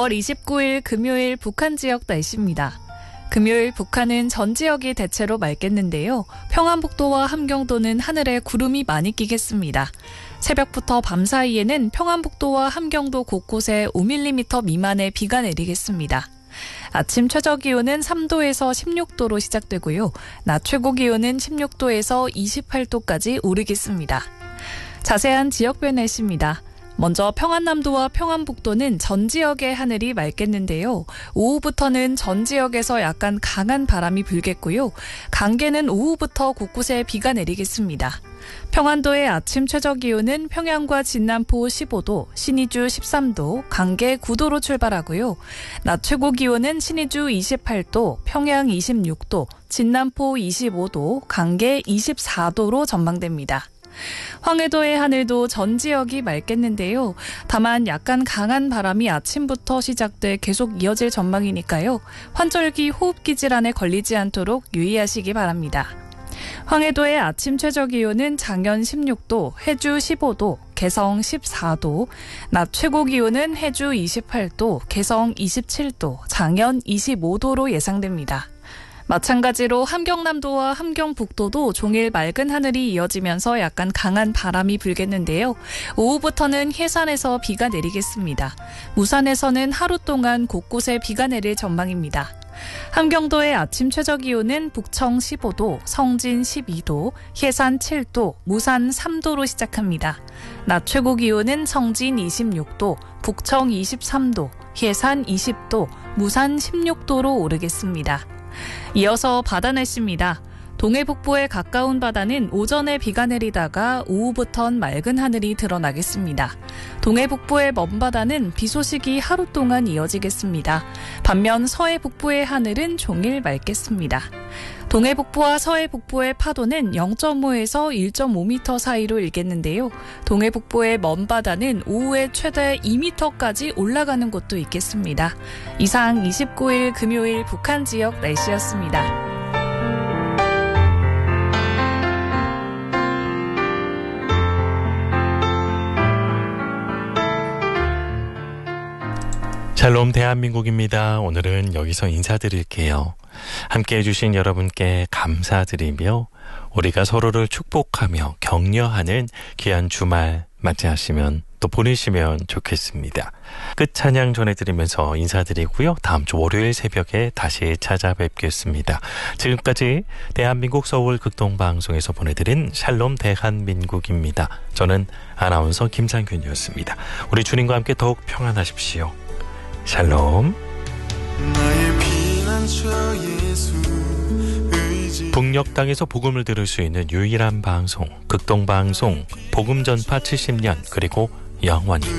5월 29일 금요일 북한 지역 날씨입니다. 금요일 북한은 전 지역이 대체로 맑겠는데요. 평안북도와 함경도는 하늘에 구름이 많이 끼겠습니다. 새벽부터 밤 사이에는 평안북도와 함경도 곳곳에 5mm 미만의 비가 내리겠습니다. 아침 최저 기온은 3도에서 16도로 시작되고요. 낮 최고 기온은 16도에서 28도까지 오르겠습니다. 자세한 지역별 날씨입니다. 먼저 평안남도와 평안북도는 전 지역의 하늘이 맑겠는데요. 오후부터는 전 지역에서 약간 강한 바람이 불겠고요. 강계는 오후부터 곳곳에 비가 내리겠습니다. 평안도의 아침 최저 기온은 평양과 진남포 15도, 신의주 13도, 강계 9도로 출발하고요. 낮 최고 기온은 신의주 28도, 평양 26도, 진남포 25도, 강계 24도로 전망됩니다. 황해도의 하늘도 전 지역이 맑겠는데요. 다만 약간 강한 바람이 아침부터 시작돼 계속 이어질 전망이니까요. 환절기 호흡기 질환에 걸리지 않도록 유의하시기 바랍니다. 황해도의 아침 최저 기온은 장현 16도, 해주 15도, 개성 14도, 낮 최고 기온은 해주 28도, 개성 27도, 장현 25도로 예상됩니다. 마찬가지로 함경남도와 함경북도도 종일 맑은 하늘이 이어지면서 약간 강한 바람이 불겠는데요. 오후부터는 해산에서 비가 내리겠습니다. 무산에서는 하루 동안 곳곳에 비가 내릴 전망입니다. 함경도의 아침 최저 기온은 북청 15도, 성진 12도, 해산 7도, 무산 3도로 시작합니다. 낮 최고 기온은 성진 26도, 북청 23도, 해산 20도, 무산 16도로 오르겠습니다. 이어서 바다 날씨입니다. 동해 북부에 가까운 바다는 오전에 비가 내리다가 오후부턴 맑은 하늘이 드러나겠습니다. 동해 북부의 먼 바다는 비 소식이 하루 동안 이어지겠습니다. 반면 서해 북부의 하늘은 종일 맑겠습니다. 동해 북부와 서해 북부의 파도는 0.5에서 1.5m 사이로 일겠는데요. 동해 북부의 먼 바다는 오후에 최대 2m까지 올라가는 곳도 있겠습니다. 이상 29일 금요일 북한 지역 날씨였습니다. 샬롬 대한민국입니다. 오늘은 여기서 인사드릴게요. 함께해 주신 여러분께 감사드리며 우리가 서로를 축복하며 격려하는 귀한 주말 맞이하시면 또 보내시면 좋겠습니다. 끝 찬양 전해드리면서 인사드리고요. 다음 주 월요일 새벽에 다시 찾아뵙겠습니다. 지금까지 대한민국 서울 극동방송에서 보내드린 샬롬 대한민국입니다. 저는 아나운서 김상균이었습니다. 우리 주님과 함께 더욱 평안하십시오. 샬롬. 북녘 땅에서 복음을 들을 수 있는 유일한 방송 극동방송 복음전파 70년 그리고 영원히